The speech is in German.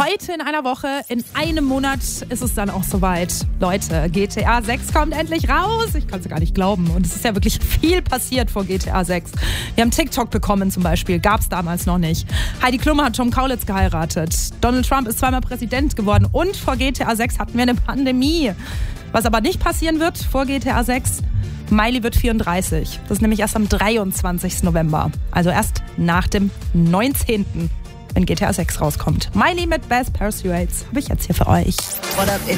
Heute in einer Woche, in einem Monat ist es dann auch soweit. Leute, GTA 6 kommt endlich raus. Ich kann es gar nicht glauben. Und es ist ja wirklich viel passiert vor GTA 6. Wir haben TikTok bekommen zum Beispiel. Gab es damals noch nicht. Heidi Klum hat Tom Kaulitz geheiratet. Donald Trump ist zweimal Präsident geworden. Und vor GTA 6 hatten wir eine Pandemie. Was aber nicht passieren wird vor GTA 6, Miley wird 34. Das ist nämlich erst am 23. November. Also erst nach dem 19., wenn GTA 6 rauskommt. Miley mit Best Pursuits habe ich jetzt hier für euch. What up,